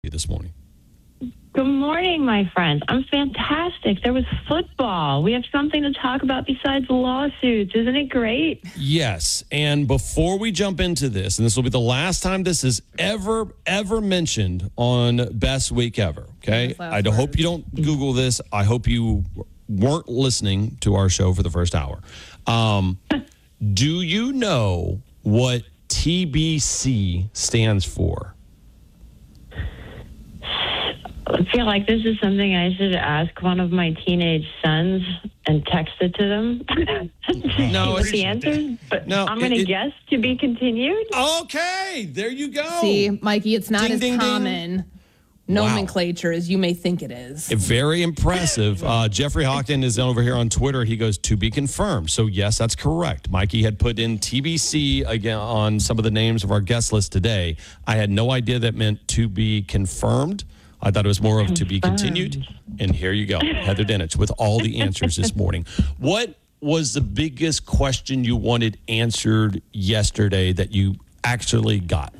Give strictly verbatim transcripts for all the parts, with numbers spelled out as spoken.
this morning? Good morning, my friends. I'm fantastic. There was football. We have something to talk about besides lawsuits. Isn't it great? Yes. And before we jump into this, and this will be the last time this is ever, ever mentioned on Best Week Ever, okay? I do hope you don't Google this. I hope you weren't listening to our show for the first hour. Um, do you know what T B C stands for? I feel like this is something I should ask one of my teenage sons and text it to them. No, with it's the answers, but no, I'm going to it- guess to be continued. Okay, there you go. See, Mikey, it's not Ding, as ding, ding. common nomenclature as you may think it is. Very impressive. Uh, Jeffrey Hawkins is over here on Twitter. He goes, to be confirmed. So, yes, that's correct. Mikey had put in T B C again on some of the names of our guest list today. I had no idea that meant to be confirmed. I thought it was more of to be continued. And here you go, Heather Dinich with all the answers this morning. What was the biggest question you wanted answered yesterday that you actually got?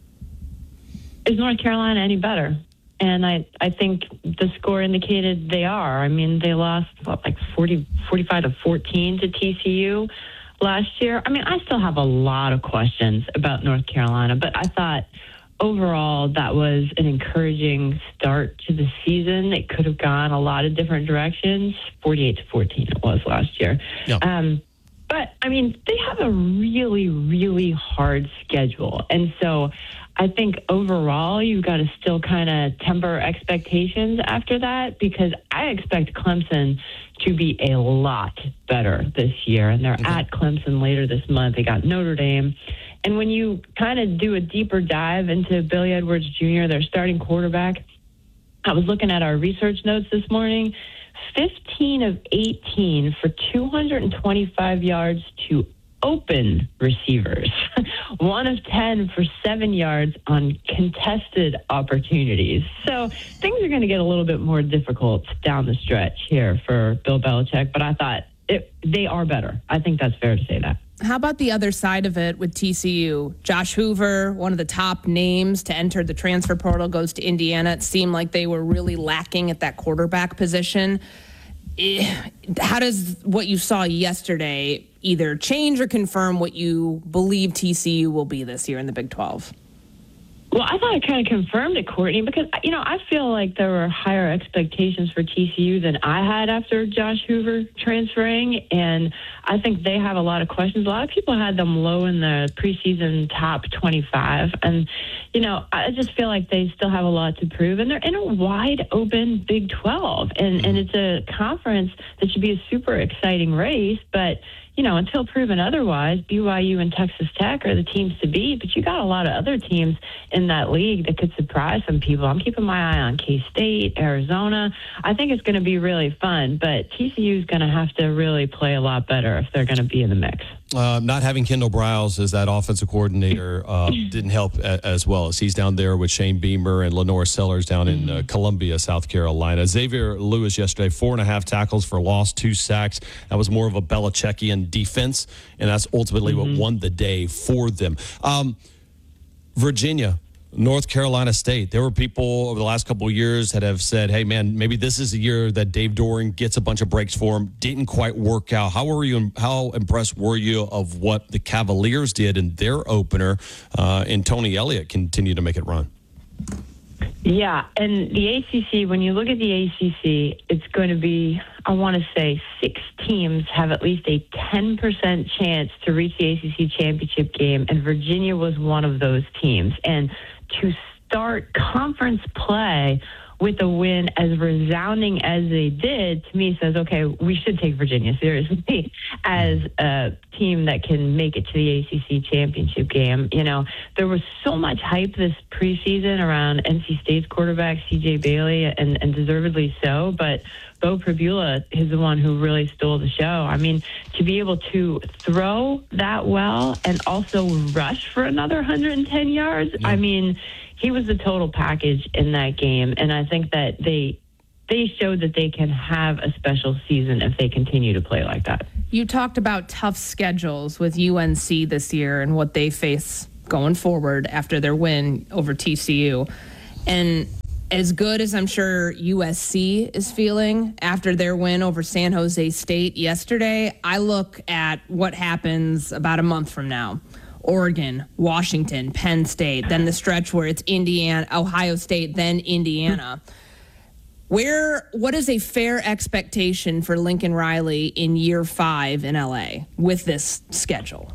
Is North Carolina any better? And I, I think the score indicated they are. I mean, they lost, what, like forty, forty-five to fourteen to T C U last year. I mean, I still have a lot of questions about North Carolina, but I thought overall that was an encouraging start to the season. It could have gone a lot of different directions. forty-eight to fourteen it was last year. Yeah. Um, but, I mean, they have a really, really hard schedule. And so I think overall you've got to still kind of temper expectations after that, because I expect Clemson to be a lot better this year. And they're Okay. at Clemson later this month. They got Notre Dame. And when you kind of do a deeper dive into Billy Edwards Junior, their starting quarterback, I was looking at our research notes this morning, fifteen of eighteen for two hundred twenty-five yards to open receivers, one of ten for seven yards on contested opportunities. So things are going to get a little bit more difficult down the stretch here for Bill Belichick, but I thought it, they are better. I think that's fair to say that. How about the other side of it with T C U? Josh Hoover, one of the top names to enter the transfer portal, goes to Indiana. It seemed like they were really lacking at that quarterback position. Eh, How does what you saw yesterday either change or confirm what you believe T C U will be this year in the Big twelve? Well, I thought it kind of confirmed it, Courtney, because, you know, I feel like there were higher expectations for T C U than I had after Josh Hoover transferring, and I think they have a lot of questions. A lot of people had them low in the preseason top twenty-five, and, you know, I just feel like they still have a lot to prove, and they're in a wide-open Big twelve, and, and it's a conference that should be a super exciting race, but you know, until proven otherwise, B Y U and Texas Tech are the teams to beat, but you got a lot of other teams in that league that could surprise some people. I'm keeping my eye on K-State, Arizona. I think it's going to be really fun, but T C U is going to have to really play a lot better if they're going to be in the mix. Uh, not having Kendall Briles as that offensive coordinator uh, didn't help a, as well, as he's down there with Shane Beamer and Lenore Sellers down in uh, Columbia, South Carolina. Xavier Lewis yesterday, four and a half tackles for loss, two sacks. That was more of a Belichickian defense, and that's ultimately mm-hmm. what won the day for them. Um, Virginia, North Carolina State. There were people over the last couple of years that have said, hey, man, maybe this is the year that Dave Doeren gets a bunch of breaks for him. Didn't quite work out. How were you? How impressed were you of what the Cavaliers did in their opener, uh, and Tony Elliott continued to make it run? Yeah, and the A C C, when you look at the A C C, it's going to be, I want to say, six teams have at least a ten percent chance to reach the A C C championship game, and Virginia was one of those teams. And to start conference play with a win as resounding as they did, to me says, okay, we should take Virginia seriously as a team that can make it to the A C C championship game. You know, there was so much hype this preseason around N C State's quarterback, C J Bailey, and, and deservedly so, but Bo Pribula is the one who really stole the show. I mean, to be able to throw that well and also rush for another one hundred ten yards, yeah. I mean, he was the total package in that game, and I think that they they showed that they can have a special season if they continue to play like that. You talked about tough schedules with U N C this year and what they face going forward after their win over T C U. And as good as I'm sure U S C is feeling after their win over San Jose State yesterday, I look at what happens about a month from now. Oregon, Washington, Penn State, then the stretch where it's Indiana, Ohio State, then Indiana. Where, what is a fair expectation for Lincoln Riley in year five in L A with this schedule?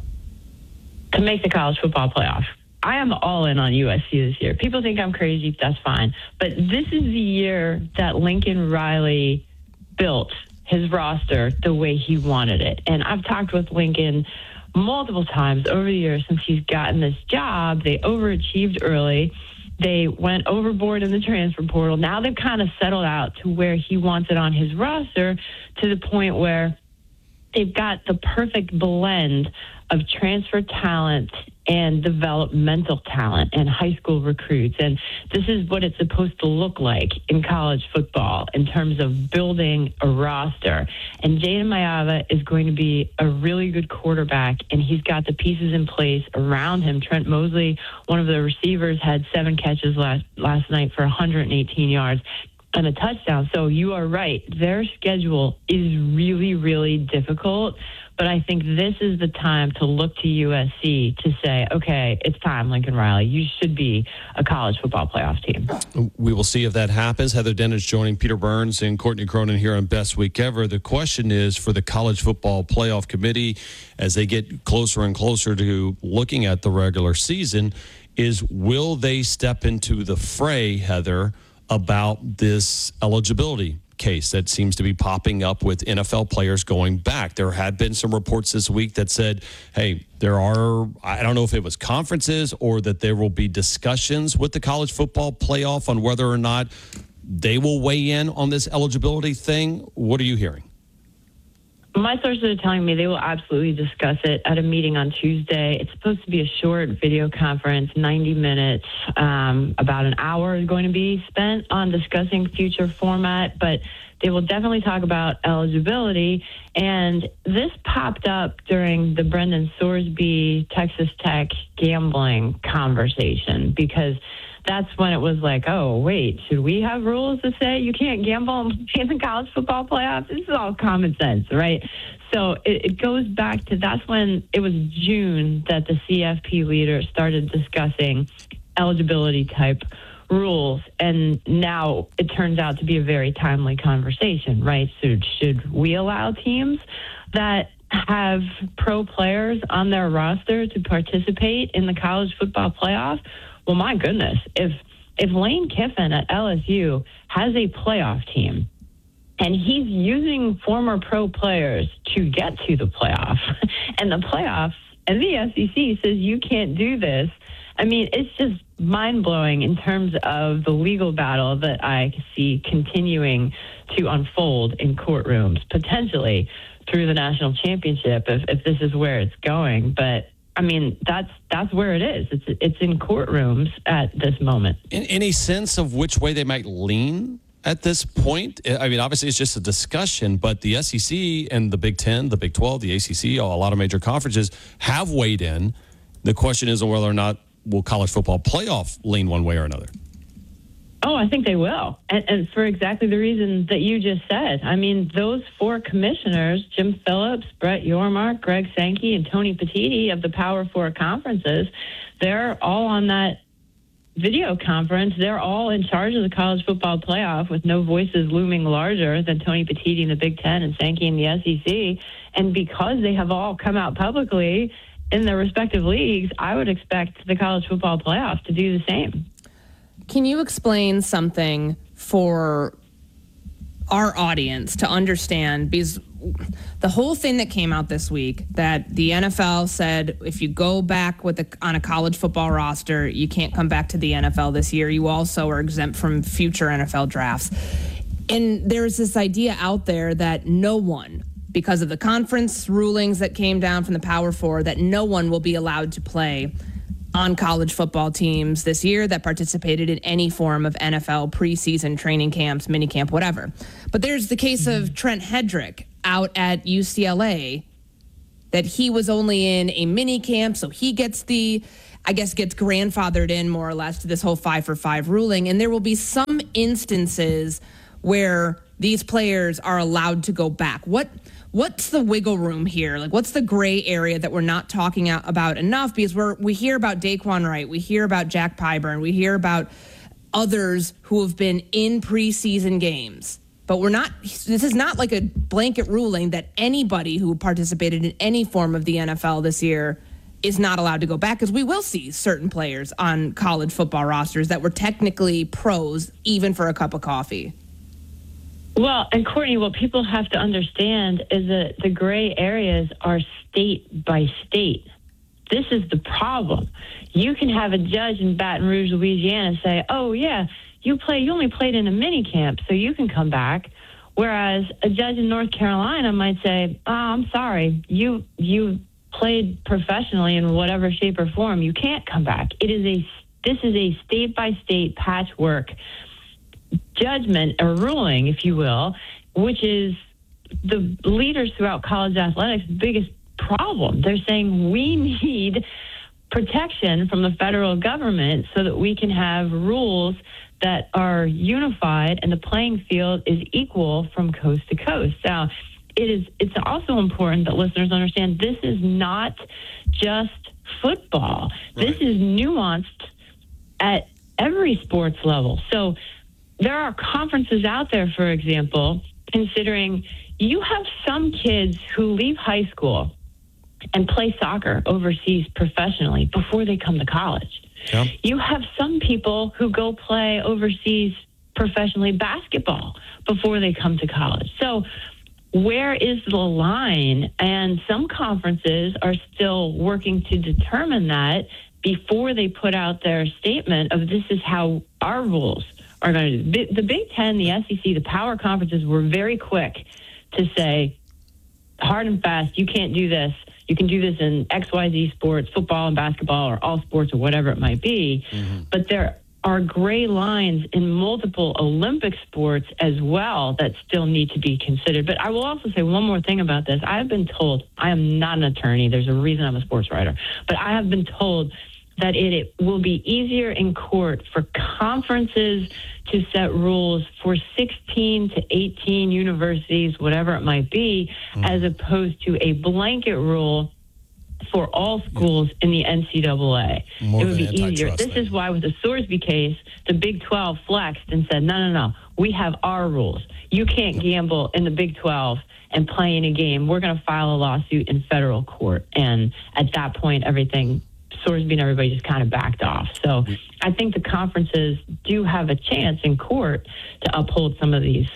To make the college football playoff. I am all in on U S C this year. People think I'm crazy. That's fine. But this is the year that Lincoln Riley built his roster the way he wanted it. And I've talked with Lincoln multiple times over the years since he's gotten this job. They overachieved early. They went overboard in the transfer portal. Now they've kind of settled out to where he wants it on his roster, to the point where they've got the perfect blend of transfer talent and developmental talent and high school recruits. And this is what it's supposed to look like in college football in terms of building a roster. And Jayden Maiava is going to be a really good quarterback, and he's got the pieces in place around him. Trent Mosley, one of the receivers, had seven catches last, last night for one hundred eighteen yards. And a touchdown. So you are right. Their schedule is really, really difficult. But I think this is the time to look to U S C to say, okay, it's time, Lincoln Riley. You should be a college football playoff team. We will see if that happens. Heather Dennis joining Peter Burns and Courtney Cronin here on Best Week Ever. The question is for the College Football Playoff Committee, as they get closer and closer to looking at the regular season, is will they step into the fray, Heather, about this eligibility case that seems to be popping up with N F L players going back? There had been some reports this week that said, hey, there are, I don't know if it was conferences or that there will be discussions with the college football playoff on whether or not they will weigh in on this eligibility thing. What are you hearing? My sources are telling me they will absolutely discuss it at a meeting on Tuesday. It's supposed to be a short video conference, ninety minutes. Um, about an hour is going to be spent on discussing future format, but they will definitely talk about eligibility. And this popped up during the Brendan Sorsby Texas Tech gambling conversation, because that's when it was like, oh, wait, should we have rules that say you can't gamble in the college football playoffs? This is all common sense, right? So it, it goes back to, that's when it was June that the C F P leaders started discussing eligibility type rules. And now it turns out to be a very timely conversation, right? So should we allow teams that have pro players on their roster to participate in the college football playoff? Well, my goodness, if if Lane Kiffin at L S U has a playoff team and he's using former pro players to get to the playoff, and the playoffs and the S E C says you can't do this, I mean, it's just mind-blowing in terms of the legal battle that I see continuing to unfold in courtrooms, potentially through the national championship, if, if this is where it's going. But I mean, that's that's where it is. It's it's in courtrooms at this moment. In any sense of which way they might lean at this point? I mean, obviously it's just a discussion, but the S E C and the Big Ten, the Big twelve, the A C C, a lot of major conferences have weighed in. The question is whether or not will college football playoff lean one way or another. Oh, I think they will. And, and for exactly the reason that you just said. I mean, those four commissioners, Jim Phillips, Brett Yormark, Greg Sankey, and Tony Petitti of the Power Four conferences, they're all on that video conference. They're all in charge of the college football playoff, with no voices looming larger than Tony Petitti in the Big Ten and Sankey in the S E C. And because they have all come out publicly in their respective leagues, I would expect the college football playoff to do the same. Can you explain something for our audience to understand? Because the whole thing that came out this week, that the N F L said if you go back with a, on a college football roster, you can't come back to the N F L this year. You also are exempt from future N F L drafts. And there's this idea out there that no one, because of the conference rulings that came down from the Power Four, that no one will be allowed to play on college football teams this year that participated in any form of N F L preseason training camps, minicamp, whatever. But there's the case of Trent Hedrick out at U C L A, that he was only in a mini camp, so he gets the I guess, gets grandfathered in more or less to this whole five for five ruling. And there will be some instances where these players are allowed to go back. What What's the wiggle room here? Like, what's the gray area that we're not talking about enough? Because we're, we hear about Daquan Wright, we hear about Jack Pyburn, we hear about others who have been in preseason games. But we're not, this is not like a blanket ruling that anybody who participated in any form of the N F L this year is not allowed to go back, because we will see certain players on college football rosters that were technically pros even for a cup of coffee. Well, and Courtney, what people have to understand is that the gray areas are state by state. This is the problem. You can have a judge in Baton Rouge, Louisiana say, oh, yeah, you play. You only played in a mini camp, so you can come back. Whereas a judge in North Carolina might say, oh, I'm sorry, you you played professionally in whatever shape or form. You can't come back. It is a This is a state-by-state patchwork judgment or ruling, if you will, which is the leaders throughout college athletics' biggest problem. They're saying we need protection from the federal government so that we can have rules that are unified and the playing field is equal from coast to coast. Now, it is, it's also important that listeners understand this is not just football. Right. This is nuanced at every sports level. So there are conferences out there, for example, considering you have some kids who leave high school and play soccer overseas professionally before they come to college. Yeah. You have some people who go play overseas professionally basketball before they come to college. So where is the line? And some conferences are still working to determine that before they put out their statement of this is how our rules are going to do. The Big Ten, the S E C, the power conferences were very quick to say, hard and fast, you can't do this. You can do this in X Y Z sports, football and basketball, or all sports, or whatever it might be. Mm-hmm. But there are gray lines in multiple Olympic sports as well that still need to be considered. But I will also say one more thing about this. I have been told, I am not an attorney. There's a reason I'm a sports writer. But I have been told that it, it will be easier in court for conferences to set rules for sixteen to eighteen universities, whatever it might be, mm. as opposed to a blanket rule for all schools in the N C double A. More it would be easier. This thing. is why with the Sorsby case, the Big twelve flexed and said, no, no, no, we have our rules. You can't yep. gamble in the Big twelve and play in a game. We're going to file a lawsuit in federal court. And at that point, everything, Sorsby and everybody just kind of backed off. So I think the conferences do have a chance in court to uphold some of these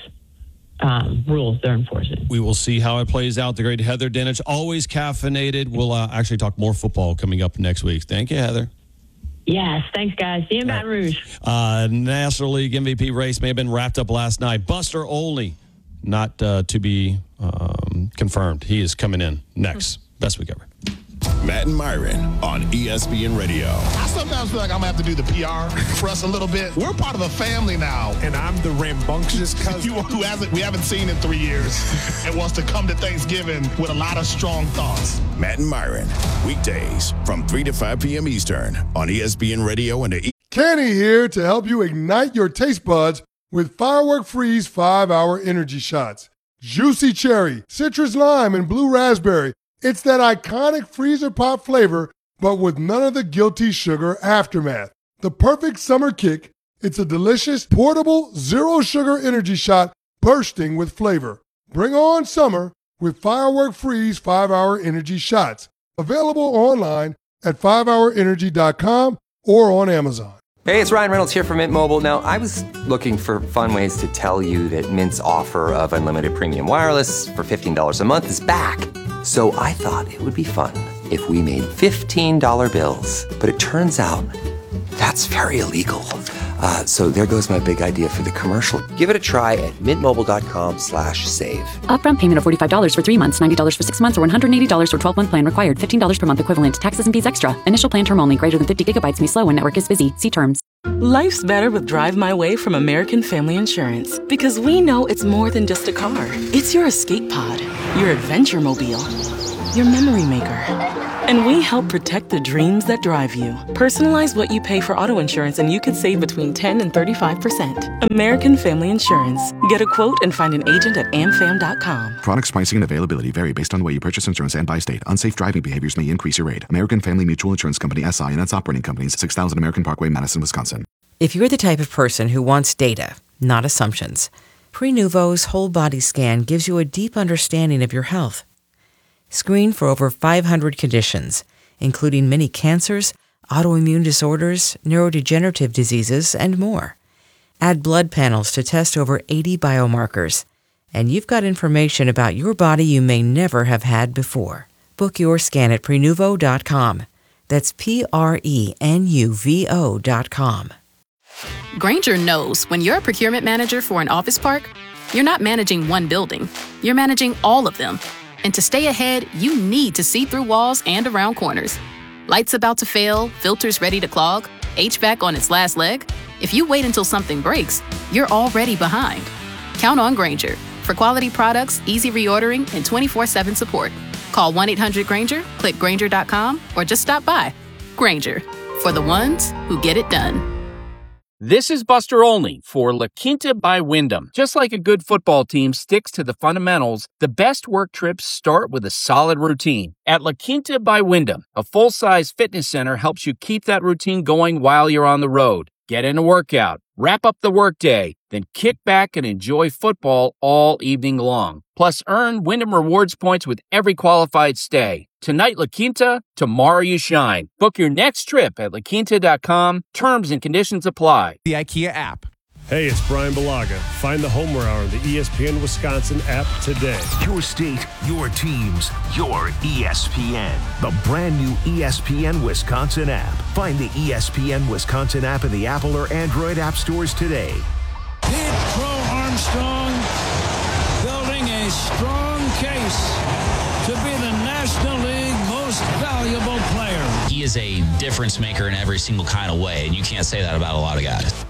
um, rules they're enforcing. We will see how it plays out. The great Heather Dinich, always caffeinated. We'll uh, actually talk more football coming up next week. Thank you, Heather. Yes, thanks, guys. See you in Baton Rouge. Uh, National League M V P race may have been wrapped up last night. Buster Olney, not uh, to be um, confirmed. He is coming in next. Best week ever. Matt and Myron on E S P N Radio. I sometimes feel like I'm going to have to do the P R for us a little bit. We're part of a family now. And I'm the rambunctious cousin. You, who hasn't, we haven't seen in three years and wants to come to Thanksgiving with a lot of strong thoughts. Matt and Myron, weekdays from three to five p.m. Eastern on E S P N Radio and the E- Kenny here to help you ignite your taste buds with Firework Freeze five-hour energy shots. Juicy cherry, citrus lime, and blue raspberry. It's that iconic freezer pop flavor, but with none of the guilty sugar aftermath. The perfect summer kick. It's a delicious, portable, zero-sugar energy shot bursting with flavor. Bring on summer with Firework Freeze five-hour energy shots. Available online at five hour energy dot com or on Amazon. Hey, it's Ryan Reynolds here from Mint Mobile. Now, I was looking for fun ways to tell you that Mint's offer of unlimited premium wireless for fifteen dollars a month is back. So I thought it would be fun if we made fifteen dollar bills. But it turns out that's very illegal. Uh, so there goes my big idea for the commercial. Give it a try at mintmobile.com slash save. Upfront payment of forty-five dollars for three months, ninety dollars for six months, or one hundred eighty dollars for twelve-month plan required. fifteen dollars per month equivalent. Taxes and fees extra. Initial plan term only. Greater than fifty gigabytes may slow when network is busy. See terms. Life's better with Drive My Way from American Family Insurance. Because we know it's more than just a car. It's your escape pod, your adventure mobile, your memory maker. And we help protect the dreams that drive you. Personalize what you pay for auto insurance and you could save between ten and thirty-five percent. American Family Insurance. Get a quote and find an agent at am fam dot com. Products, pricing, and availability vary based on the way you purchase insurance and by state. Unsafe driving behaviors may increase your rate. American Family Mutual Insurance Company, S I and its operating companies, six thousand American Parkway, Madison, Wisconsin. If you're the type of person who wants data, not assumptions, Prenuvo's whole body scan gives you a deep understanding of your health. Screen for over five hundred conditions, including many cancers, autoimmune disorders, neurodegenerative diseases, and more. Add blood panels to test over eighty biomarkers, and you've got information about your body you may never have had before. Book your scan at Prenuvo dot com. That's P R E N U V O dot com. Grainger knows when you're a procurement manager for an office park, you're not managing one building, you're managing all of them. And to stay ahead, you need to see through walls and around corners. Lights about to fail, filters ready to clog, H V A C on its last leg. If you wait until something breaks, you're already behind. Count on Grainger for quality products, easy reordering, and twenty-four seven support. Call one eight hundred Grainger, click Grainger dot com, or just stop by. Grainger, for the ones who get it done. This is Buster Olney for La Quinta by Wyndham. Just like a good football team sticks to the fundamentals, the best work trips start with a solid routine. At La Quinta by Wyndham, a full-size fitness center helps you keep that routine going while you're on the road. Get in a workout, wrap up the workday, then kick back and enjoy football all evening long. Plus, earn Wyndham Rewards points with every qualified stay. Tonight, La Quinta, tomorrow you shine. Book your next trip at la quinta dot com. Terms and conditions apply. The IKEA app. Hey, it's Brian Balaga. Find the Homer Hour on the E S P N Wisconsin app today. Your state, your teams, your E S P N. The brand new E S P N Wisconsin app. Find the E S P N Wisconsin app in the Apple or Android app stores today. Pete Crow Armstrong building a strong case to be the National League most valuable player. He is a difference maker in every single kind of way, and you can't say that about a lot of guys.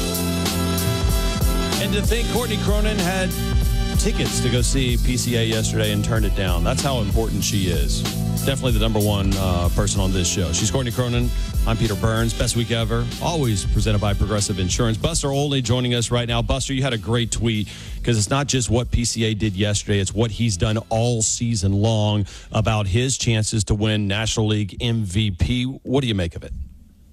And to think Courtney Cronin had tickets to go see P C A yesterday and turned it down. That's how important she is. Definitely the number one uh, person on this show. She's Courtney Cronin. I'm Peter Burns. Best week ever. Always presented by Progressive Insurance. Buster Olney joining us right now. Buster, you had a great tweet because it's not just what P C A did yesterday. It's what he's done all season long about his chances to win National League M V P. What do you make of it?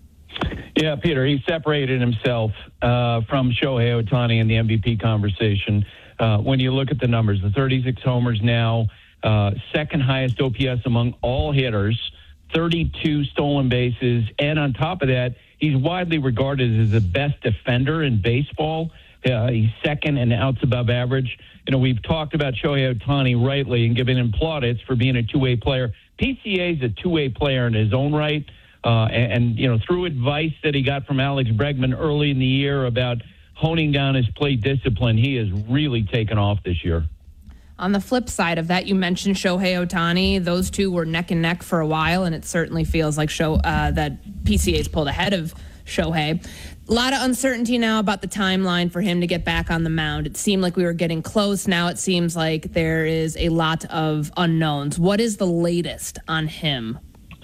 Yeah, Peter, he separated himself uh, from Shohei Ohtani in the M V P conversation. Uh, when you look at the numbers, the thirty-six homers now, uh, second highest O P S among all hitters, thirty-two stolen bases, and on top of that, he's widely regarded as the best defender in baseball. Uh, he's second in outs above average. You know, we've talked about Shohei Ohtani rightly and given him plaudits for being a two-way player. P C A is a two-way player in his own right. Uh, and, and, you know, through advice that he got from Alex Bregman early in the year about honing down his plate discipline, he has really taken off this year. On the flip side of that, you mentioned Shohei Ohtani. Those two were neck and neck for a while, and it certainly feels like show, uh, that P C A's pulled ahead of Shohei. A lot of uncertainty now about the timeline for him to get back on the mound. It seemed like we were getting close. Now it seems like there is a lot of unknowns. What is the latest on him?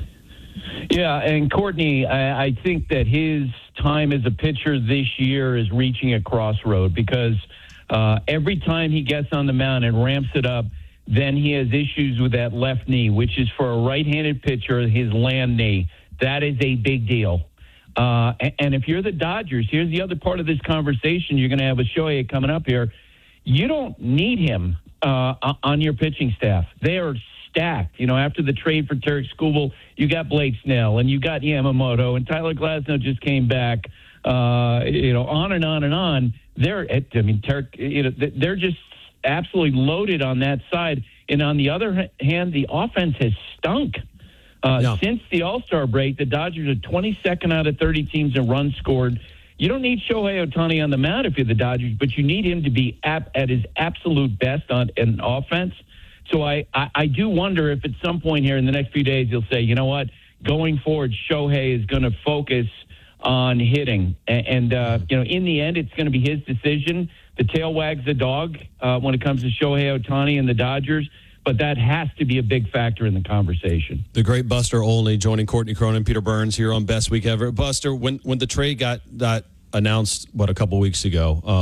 Yeah, and Courtney, I, I think that his time as a pitcher this year is reaching a crossroad because uh, every time he gets on the mound and ramps it up, then he has issues with that left knee, which is for a right-handed pitcher, his land knee. That is a big deal. Uh, and, and if you're the Dodgers, here's the other part of this conversation you're going to have with Shohei coming up here. You don't need him uh, on your pitching staff. They are stacked. You know, after the trade for Tarek Skubal, you got Blake Snell and you got Yamamoto and Tyler Glasnow just came back. Uh, you know, on and on and on. They're, I mean, Tarek, you know, they're just absolutely loaded on that side. And on the other hand, the offense has stunk. Uh, yeah. Since the All-Star break, the Dodgers are twenty-second out of thirty teams in runs scored. You don't need Shohei Ohtani on the mound if you're the Dodgers, but you need him to be at, at his absolute best on an offense. So I, I, I do wonder if at some point here in the next few days he'll say, you know what, going forward, Shohei is going to focus on hitting. And, and uh, you know, in the end, it's going to be his decision. The tail wags the dog uh, when it comes to Shohei Ohtani and the Dodgers. but that has to be a big factor in the conversation. The great Buster Olney joining Courtney Cronin, Peter Burns here on Best Week Ever. Buster, when when the trade got got announced, what, a couple weeks ago, um,